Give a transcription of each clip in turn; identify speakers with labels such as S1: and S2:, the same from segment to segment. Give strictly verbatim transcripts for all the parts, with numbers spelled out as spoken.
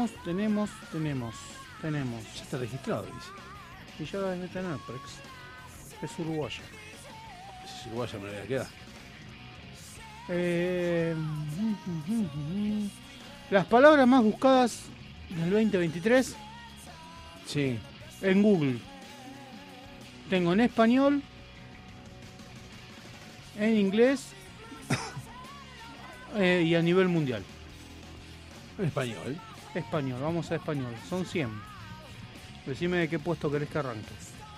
S1: tenemos, tenemos, tenemos, tenemos.
S2: Ya está registrado, dice.
S1: Y ya debe tener, Prex. Es uruguaya.
S2: Si es uruguaya me la voy a quedar.
S1: Eh, las palabras más buscadas del veinte veintitrés
S2: Sí.
S1: en Google. Tengo en español, en inglés eh, y a nivel mundial.
S2: En español.
S1: Español, vamos a español. Son cien. Decime de qué puesto querés que arranque.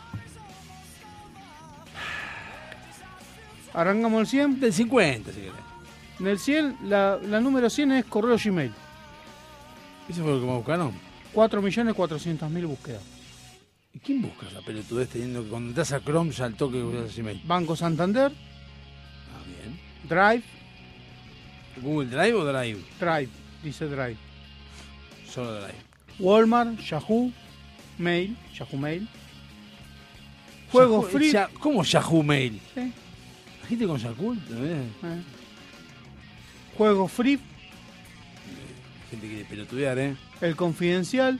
S1: Arrancamos el cien.
S2: Del cincuenta, si querés.
S1: En el cien, la, la número cien es correo Gmail.
S2: ¿Eso fue lo que me buscaron?
S1: cuatro millones cuatrocientas mil búsquedas.
S2: ¿Y quién busca esa pelotudez teniendo que cuando entras a Chrome ya al toque usas Gmail?
S1: Banco Santander,
S2: Ah, bien.
S1: Drive,
S2: ¿Google Drive o Drive?
S1: Drive, dice Drive.
S2: Solo Drive.
S1: Walmart, Yahoo, Mail, Yahoo Mail. Juego
S2: Yahoo-
S1: free.
S2: Ya- ¿Cómo Yahoo Mail?
S1: Sí.
S2: ¿La gente con Yahoo? ¿No ves?
S1: Eh. Juego free,
S2: Gente que quiere pelotudear, ¿eh?
S1: El Confidencial.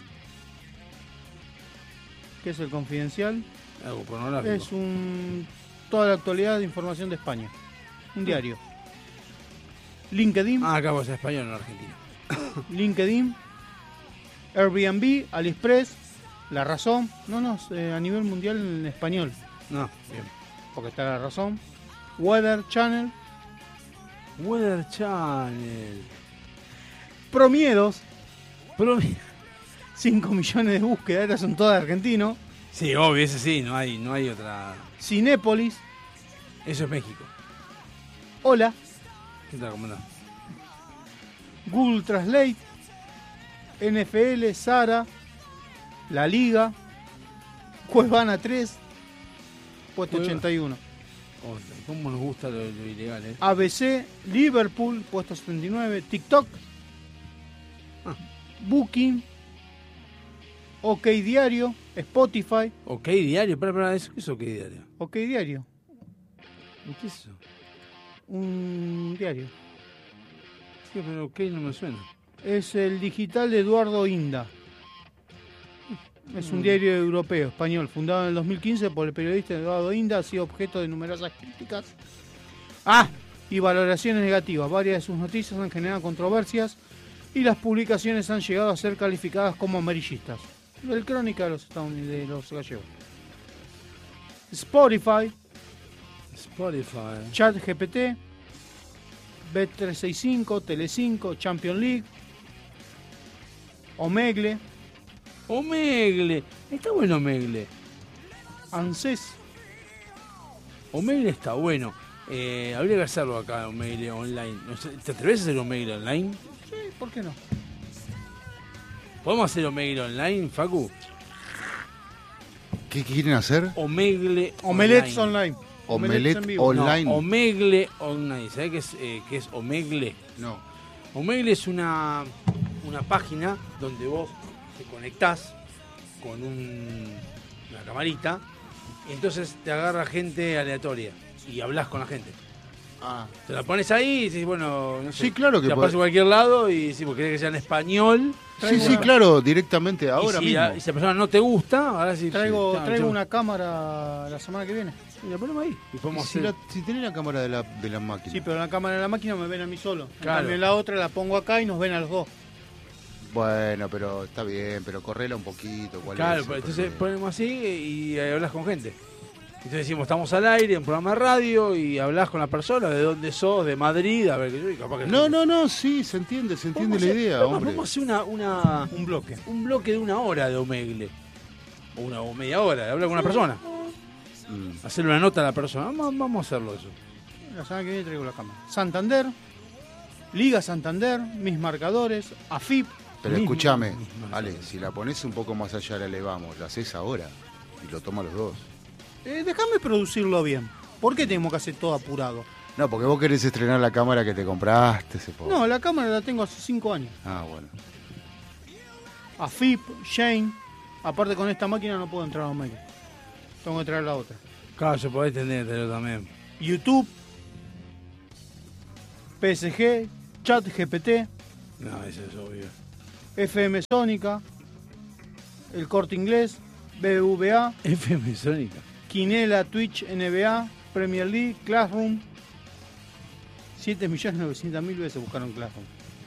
S1: ¿Qué es El Confidencial?
S2: Algo pornográfico.
S1: Es un toda la actualidad de información de España. Un diario. LinkedIn,
S2: Ah, acá vos en español en Argentina.
S1: LinkedIn, Airbnb, AliExpress, La Razón. No, no, eh, a nivel mundial en español,
S2: No, bien.
S1: porque está La Razón. Weather Channel,
S2: Weather Channel.
S1: Promiedos,
S2: Pero,
S1: cinco millones de búsquedas, estas son todas argentinos.
S2: sí, obvio, ese sí, no hay, no hay otra.
S1: Cinépolis,
S2: Eso es México.
S1: Hola,
S2: ¿Qué tal, comandante?
S1: Google Translate, N F L, Sara, La Liga, Cuevana tres, puesto
S2: Cueva-
S1: ochenta y uno.
S2: Oh, ¿Cómo nos gusta lo, lo ilegal, eh?
S1: A B C, Liverpool, puesto setenta y nueve, TikTok,
S2: Ah.
S1: Booking, OK Diario, Spotify,
S2: Ok Diario, espera, espera, ¿eso qué es Ok Diario?
S1: OK Diario,
S2: ¿Y qué es eso?
S1: un diario.
S2: Sí, pero ok no me suena.
S1: Es el digital de Eduardo Inda. Es un
S2: Mm.
S1: diario europeo, español, fundado en el dos mil quince por el periodista Eduardo Inda, ha sido objeto de numerosas críticas ah, y valoraciones negativas. Varias de sus noticias han generado controversias y las publicaciones han llegado a ser calificadas como amarillistas. El Crónica de los Estados Unidos, de los gallegos. Spotify,
S2: Spotify.
S1: ChatGPT, Bet trescientos sesenta y cinco, Telecinco, Champions League, Omegle,
S2: Omegle. Está bueno Omegle.
S1: ANSES.
S2: Omegle está bueno. Eh, habría que hacerlo acá, Omegle online. No sé, ¿te atreves a hacer Omegle online?
S1: Sí, ¿por qué no?
S2: ¿Podemos hacer Omegle online, Facu?
S3: ¿Qué quieren hacer?
S2: Omegle
S1: Omelets
S2: online.
S1: online.
S3: Omelette
S1: en vivo.
S3: online.
S2: No, Omegle online. ¿Sabés qué es, eh, qué es Omegle?
S3: No.
S2: Omegle es una, una página donde vos te conectás con un- una camarita y entonces te agarra gente aleatoria y hablas con la gente.
S3: Ah,
S2: Te la pones ahí y dices, bueno, no sé.
S3: Sí, claro que
S2: te
S3: puede-
S2: aparece en cualquier lado y si porque querés que sea en español.
S3: sí, sí, claro, directamente ahora
S2: y si,
S3: mismo.
S2: a- y si la persona no te gusta, ahora sí.
S1: Traigo,
S2: sí,
S1: traigo
S2: chau.
S1: una cámara la semana que viene.
S2: Y la ponemos ahí. Y
S3: Y
S2: podemos
S3: si,
S2: hacer-
S3: la- si tenés la cámara de la, de la máquina.
S1: Sí, pero la cámara de la máquina me ven a mí solo. En
S2: Claro.
S1: cambio, en la otra la pongo acá y nos ven a los dos.
S3: Bueno, pero está bien, pero correla un poquito. ¿Cuál
S2: Claro,
S3: es?
S2: pues, entonces
S3: Porque-
S2: ponemos así y ahí hablas con gente. Entonces decimos, estamos al aire en un programa de radio y hablas con la persona, de dónde sos, de Madrid, a ver qué yo, y capaz que
S3: No, no, no, sí, se entiende, se entiende
S2: Podemos
S3: la
S2: hacer-
S3: idea,
S2: vamos,
S3: hombre.
S2: Vamos a hacer una, una,
S1: Un bloque.
S2: un bloque de una hora de Omegle. O una o media hora, de hablar con una persona.
S3: Mm.
S2: Hacerle una nota a la persona. Vamos, vamos a hacerlo eso.
S1: La semana que viene traigo la cámara. Santander, Liga Santander, mis marcadores, A F I P.
S3: Pero
S2: Mismo-
S3: escúchame,
S2: mismo-
S3: Ale, si la pones un poco más allá, la elevamos, la haces ahora y lo toma los dos.
S1: Eh, déjame producirlo bien. ¿Por qué tenemos que hacer todo apurado?
S3: No, porque vos querés estrenar la cámara que te compraste, se po-
S1: No, la cámara la tengo hace cinco años.
S3: Ah, bueno.
S1: A F I P, Shane. Aparte con esta máquina no puedo entrar a Omegle. Tengo que traer la otra.
S2: Claro, yo podés tenerlo también.
S1: YouTube, P S G, ChatGPT,
S2: No, eso es obvio.
S1: F M Sónica, El Corte Inglés, B B V A,
S2: F M Sónica.
S1: Quinela, Twitch, N B A, Premier League, Classroom. siete millones novecientos mil veces buscaron Classroom.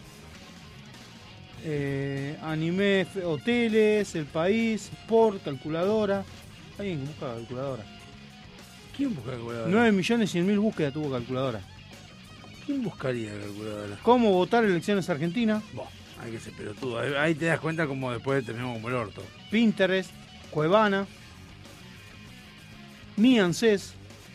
S1: Eh, anime, F- hoteles, El País, Sport, calculadora. Alguien que busca calculadora.
S2: ¿Quién busca calculadora?
S1: nueve millones cien mil búsquedas tuvo calculadora.
S2: ¿Quién buscaría calculadora?
S1: ¿Cómo votar elecciones argentinas?
S2: Buah, hay que ser pelotudo. Ahí- Ahí te das cuenta como después terminamos como el orto.
S1: Pinterest, Cuevana, Mi ANSES,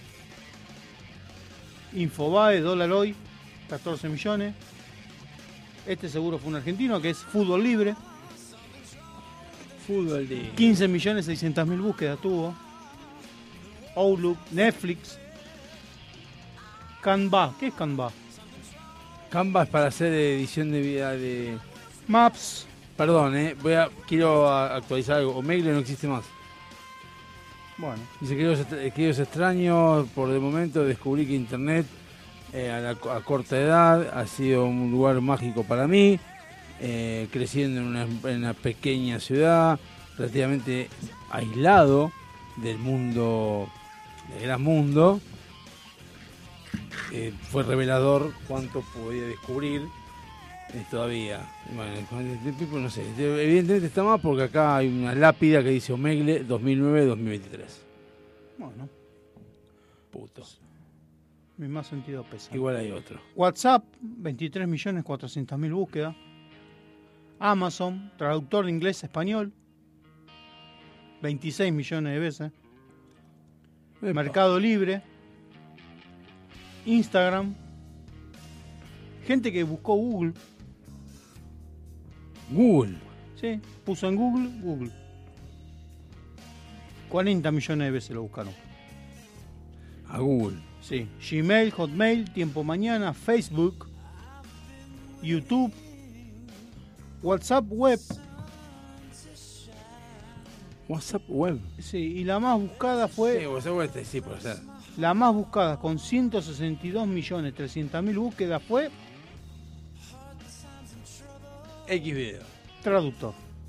S1: Infobae, Dólar Hoy, catorce millones. Este seguro fue un argentino, que es Fútbol Libre,
S2: Fútbol de...
S1: quince millones seiscientos mil búsquedas tuvo. Outlook, Netflix, Canva, ¿qué es Canva?
S2: Canva es para hacer edición de vida de...
S1: Maps,
S2: Perdón, eh, voy a, quiero a- actualizar algo. Omegle no existe más.
S1: bueno,
S2: Dice, queridos, est- queridos extraños, por de momento descubrí que Internet eh, a, la- a corta edad ha sido un lugar mágico para mí, eh, creciendo en una, en una pequeña ciudad, relativamente aislado del mundo, del gran mundo. Eh, fue revelador cuánto podía descubrir eh, todavía. Bueno, con este tipo, no sé, evidentemente está más porque acá hay una lápida que dice Omegle dos mil nueve a dos mil veintitrés.
S1: bueno,
S2: Puto.
S1: mi más sentido pesa.
S2: Igual hay otro.
S1: WhatsApp, veintitrés millones cuatrocientos mil búsquedas. Amazon, traductor de inglés a español, veintiséis millones de veces.
S2: Epa.
S1: Mercado Libre, Instagram, gente que buscó Google,
S2: Google.
S1: sí, puso en Google, Google. cuarenta millones de veces lo buscaron.
S2: A Google.
S1: Sí, Gmail, Hotmail, Tiempo Mañana, Facebook, YouTube, WhatsApp Web,
S2: WhatsApp web.
S1: sí, y la más buscada fue
S2: Sí, WhatsApp web, sí, por ser.
S1: la más buscada con ciento sesenta y dos millones trescientos mil búsquedas fue
S2: X video.
S1: traductor.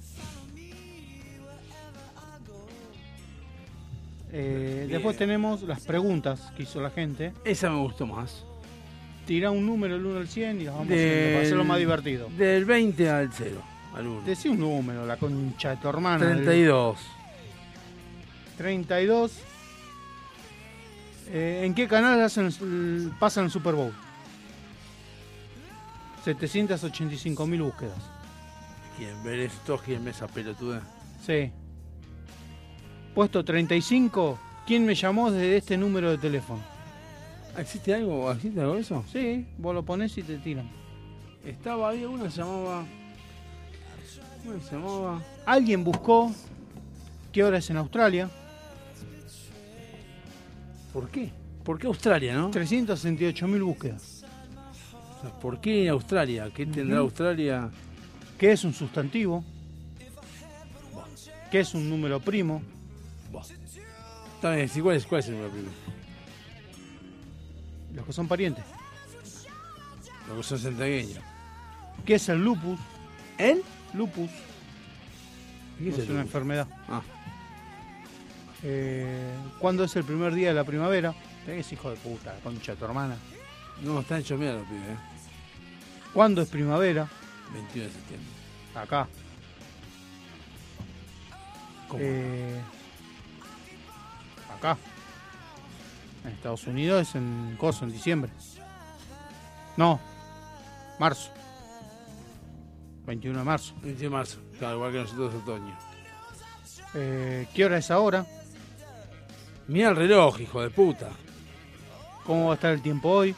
S1: Eh,
S2: Bien.
S1: después tenemos las preguntas que hizo la gente.
S2: Esa me gustó más.
S1: Tira un número del uno al cien y las vamos haciendo para hacerlo más divertido.
S2: Del veinte al cero. Al uno.
S1: Decí un número, la concha de tu hermana.
S2: treinta y dos.
S1: treinta y dos. Eh, ¿En qué canal hacen el- pasan el Super Bowl? setecientos ochenta y cinco mil búsquedas.
S2: ¿Quieren ver esto? ¿Quieren ver esa pelotuda?
S1: Sí. Puesto treinta y cinco. ¿Quién me llamó desde este número de teléfono?
S2: ¿Existe algo? ¿Existe algo de eso?
S1: Sí, vos lo ponés y te tiran.
S2: Estaba, había una que se llamaba... ¿Cómo se llamaba?
S1: Alguien buscó qué hora es en Australia.
S2: ¿Por qué? ¿Por qué Australia, no?
S1: trescientos sesenta y ocho mil búsquedas.
S2: O sea, ¿por qué Australia? ¿Qué tendrá
S1: Ujú.
S2: Australia?
S1: ¿Qué es un sustantivo? ¿Qué es un número primo?
S2: Está bien, sí, ¿cuál es, cuál es el número primero?
S1: Los que son parientes.
S2: Los que son santiagueños.
S1: ¿Qué es el lupus?
S2: ¿El?
S1: Lupus.
S2: ¿Qué
S1: Es,
S2: es el
S1: una
S2: lupus?
S1: enfermedad.
S2: Ah,
S1: Eh, ¿Cuándo es el primer día de la primavera? Tenés hijo de puta, la concha de tu hermana.
S2: no, están hechos mierda los pibes, ¿eh?
S1: ¿Cuándo es primavera?
S2: veintiuno de septiembre.
S1: Acá.
S2: ¿Cómo?
S1: Eh, acá. En Estados Unidos es en coso, en diciembre. No, marzo. veintiuno de marzo.
S2: veintiuno de marzo. Claro, igual que nosotros otoño.
S1: Eh, ¿Qué hora es ahora?
S2: Mira el reloj, hijo de puta.
S1: ¿Cómo va a estar el tiempo hoy?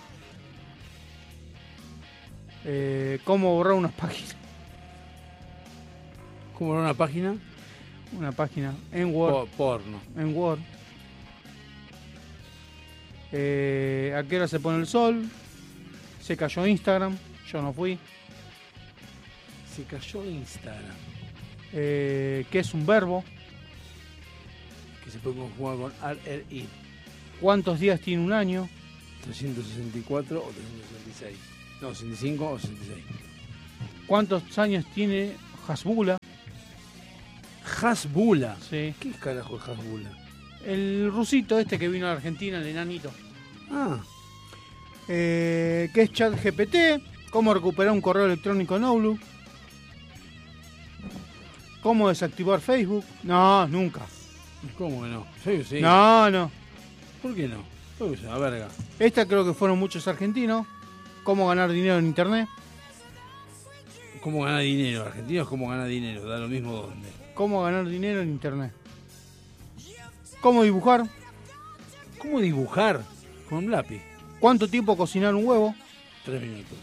S1: Eh, ¿Cómo borrar unas páginas?
S2: ¿Cómo era una página?
S1: Una página en Word.
S2: Po- porno.
S1: En Word. Eh, ¿A qué hora se pone el sol? Se cayó Instagram. Yo no fui.
S2: Se cayó Instagram.
S1: Eh, ¿Qué es un verbo?
S2: Que se puede conjugar con R R I.
S1: ¿Cuántos días tiene un año?
S2: trescientos sesenta y cuatro o trescientos sesenta y seis. No, sesenta y cinco o sesenta y seis.
S1: ¿Cuántos años tiene Hasbula.
S2: Hasbula.
S1: Sí.
S2: ¿Qué carajo es Hasbula?
S1: El rusito este que vino a la Argentina, el enanito.
S2: Ah,
S1: Eh, ¿Qué es ChatGPT? ¿Cómo recuperar un correo electrónico en Outlook? ¿Cómo desactivar Facebook? No, nunca.
S2: ¿cómo que no? Sí, sí.
S1: No, no.
S2: ¿Por qué no? Uy, es una verga.
S1: Esta creo que fueron muchos argentinos. ¿Cómo ganar dinero en internet?
S2: ¿Cómo ganar dinero? Argentinos, ¿cómo ganar dinero? Da lo mismo dónde.
S1: ¿Cómo ganar dinero en internet? ¿Cómo dibujar?
S2: ¿Cómo dibujar? Con un lápiz.
S1: ¿Cuánto tiempo cocinar un huevo?
S2: Tres minutos.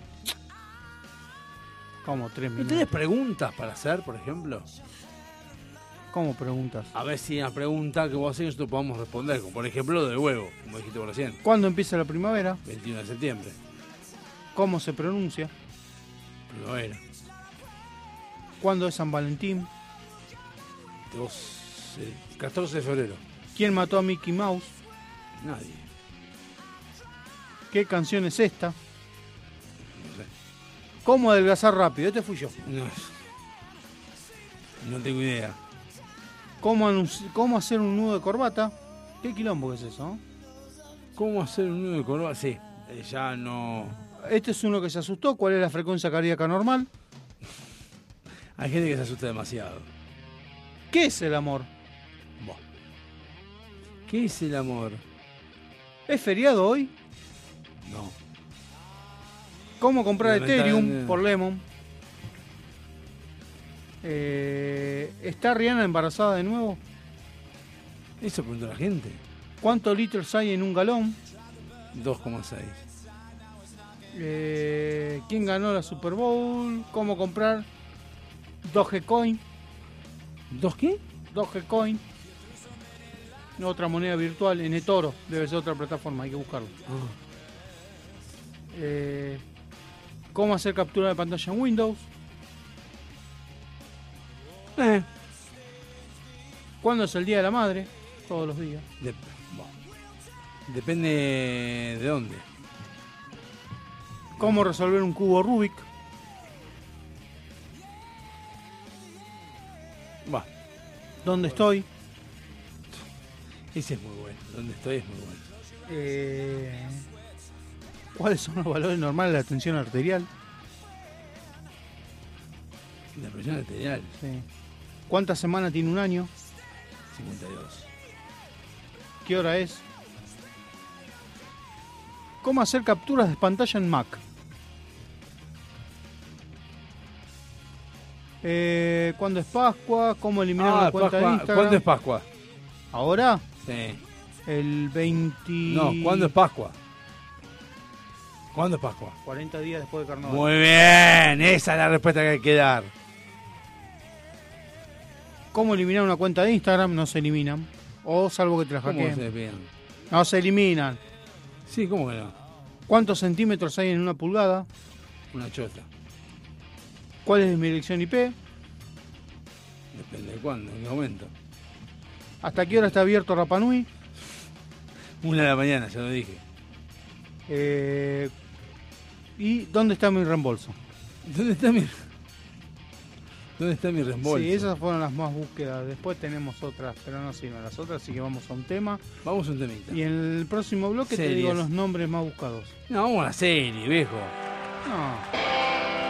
S1: ¿Cómo? Tres
S2: ¿No
S1: minutos.
S2: tenés preguntas para hacer, por ejemplo?
S1: ¿Cómo preguntas?
S2: A ver si una pregunta que vos haces nosotros podamos responder. Como por ejemplo lo del huevo, como dijiste vos recién.
S1: ¿Cuándo empieza la primavera?
S2: veintiuno de septiembre.
S1: ¿Cómo se pronuncia?
S2: Primavera.
S1: ¿Cuándo es San Valentín?
S2: doce, catorce de febrero.
S1: ¿Quién mató a Mickey Mouse?
S2: Nadie.
S1: ¿Qué canción es esta?
S2: No sé.
S1: ¿Cómo adelgazar rápido? Este fui yo.
S2: No, no tengo idea.
S1: ¿Cómo, anunci- ¿Cómo hacer un nudo de corbata? ¿Qué quilombo es eso? ¿Eh?
S2: ¿Cómo hacer un nudo de corbata? Sí, eh, ya no...
S1: Este es uno que se asustó. ¿Cuál es la frecuencia cardíaca normal?
S2: Hay gente que se asusta demasiado.
S1: ¿Qué es el amor?
S2: Buah. ¿Qué es el amor?
S1: ¿Es feriado hoy?
S2: No.
S1: ¿Cómo comprar
S2: Lamentablemente.
S1: Ethereum por Lemon? Eh, ¿Está Rihanna embarazada de nuevo?
S2: Eso pregunta la gente.
S1: ¿Cuántos litros hay en un galón?
S2: dos coma seis.
S1: Eh, ¿Quién ganó la Super Bowl? ¿Cómo comprar Dogecoin?
S2: ¿Dos qué?
S1: Dogecoin. Otra moneda virtual en eToro. Debe ser otra plataforma, hay que buscarlo.
S2: Ah.
S1: Eh, ¿Cómo hacer captura de pantalla en Windows?
S2: Eh.
S1: ¿Cuándo es el Día de la Madre? Todos los días.
S2: Dep- buah. Depende de dónde.
S1: ¿Cómo resolver un cubo Rubik?
S2: Va.
S1: ¿Dónde estoy?
S2: Ese es muy bueno. Donde estoy es muy bueno.
S1: Eh, ¿Cuáles son los valores normales de la tensión arterial?
S2: La presión arterial,
S1: Sí. ¿Cuántas semanas tiene un año?
S2: cincuenta y dos.
S1: ¿Qué hora es? ¿Cómo hacer capturas de pantalla en Mac? Eh, ¿Cuándo es Pascua? ¿Cómo eliminar
S2: Ah,
S1: una cuenta
S2: Pascua.
S1: de Instagram?
S2: ¿Cuándo es Pascua?
S1: ¿Ahora?
S2: Sí.
S1: El veinte...
S2: No, ¿cuándo es Pascua? ¿Cuándo es Pascua?
S1: cuarenta días después de Carnaval.
S2: Muy bien, esa es la respuesta que hay que dar.
S1: ¿Cómo eliminar una cuenta de Instagram? No se eliminan. O salvo que te la
S2: ¿Cómo
S1: hackeen.
S2: se bien?
S1: No se eliminan.
S2: Sí, ¿cómo que no?
S1: ¿Cuántos centímetros hay en una pulgada?
S2: Una chota.
S1: ¿Cuál es mi dirección I P?
S2: Depende de cuándo, en qué momento.
S1: ¿Hasta qué hora está abierto Rapa Nui?
S2: Una de la mañana, ya lo dije.
S1: Eh, ¿Y dónde está mi reembolso?
S2: ¿Dónde está mi, ¿Dónde está mi reembolso?
S1: Sí, esas fueron las más búsquedas. Después tenemos otras, pero no sirven las otras, así que vamos a un tema.
S2: Vamos a un temita.
S1: Y en el próximo bloque te
S2: Series.
S1: digo los nombres más buscados.
S2: No, vamos a la serie, viejo.
S1: No.